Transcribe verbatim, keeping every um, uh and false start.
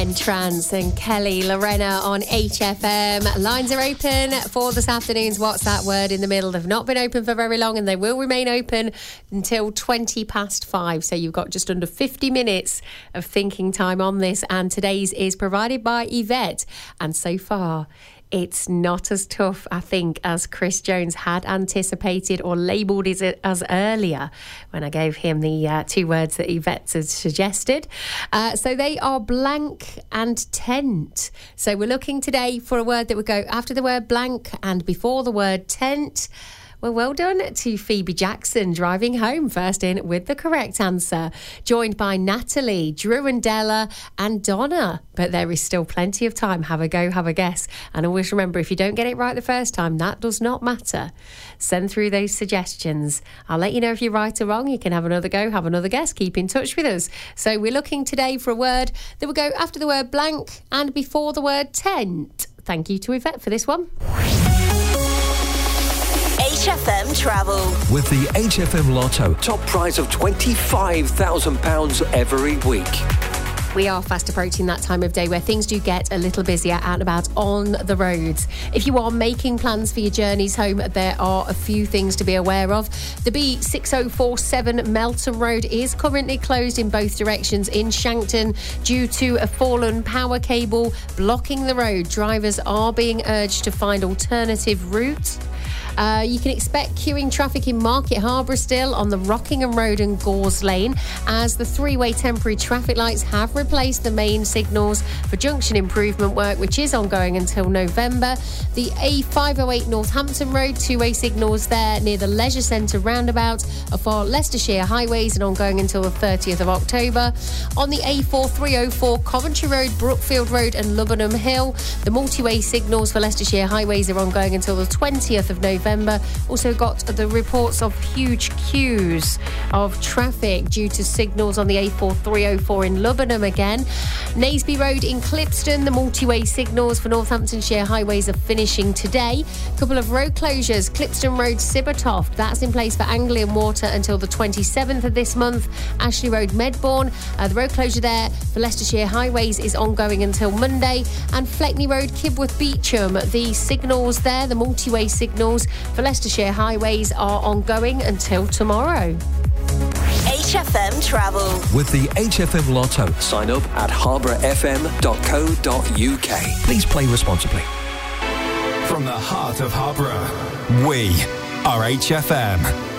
N-Trance and Kelly Lorena on H F M. Lines are open for this afternoon's What's That Word in the Middle. They've not been open for very long and they will remain open until twenty past five. So you've got just under fifty minutes of thinking time on this. And today's is provided by Yvette. And so far, it's not as tough, I think, as Chris Jones had anticipated or labelled it as earlier when I gave him the uh, two words that Yvette had suggested. Uh, so they are blank and tent. So we're looking today for a word that would go after the word blank and before the word tent. Well, well done to Phoebe Jackson, driving home first in with the correct answer, joined by Natalie, Drew and Della and Donna. But there is still plenty of time. Have a go, have a guess. And always remember, if you don't get it right the first time, that does not matter. Send through those suggestions. I'll let you know if you're right or wrong. You can have another go, have another guess. Keep in touch with us. So we're looking today for a word that will go after the word blank and before the word tent. Thank you to Yvette for this one. H F M Travel. With the H F M Lotto, top prize of twenty-five thousand pounds every week. We are fast approaching that time of day where things do get a little busier out and about on the roads. If you are making plans for your journeys home, there are a few things to be aware of. The B six oh four seven Melton Road is currently closed in both directions in Shankton due to a fallen power cable blocking the road. Drivers are being urged to find alternative routes. Uh, you can expect queuing traffic in Market Harbour still on the Rockingham Road and Gores Lane as the three-way temporary traffic lights have replaced the main signals for junction improvement work, which is ongoing until November. The A five oh eight Northampton Road, two-way signals there near the Leisure Centre roundabout are for Leicestershire highways and ongoing until the thirtieth of October. On the A four three oh four Coventry Road, Brookfield Road and Lubenham Hill, the multi-way signals for Leicestershire highways are ongoing until the twentieth of November. Also got the reports of huge queues of traffic due to signals on the A four three oh four in Lubenham again. Naseby Road in Clipston, the multi-way signals for Northamptonshire highways are finishing today. A couple of road closures. Clipston Road, Sibbertoft, that's in place for Anglian Water until the twenty-seventh of this month. Ashley Road, Medbourne, uh, the road closure there for Leicestershire highways is ongoing until Monday. And Fleckney Road, Kibworth Beecham, the signals there, the multi-way signals for Leicestershire highways are ongoing until tomorrow. H F M Travel. With the H F M Lotto, sign up at harbour f m dot co dot u k. Please play responsibly. From the heart of Harborough, we are H F M.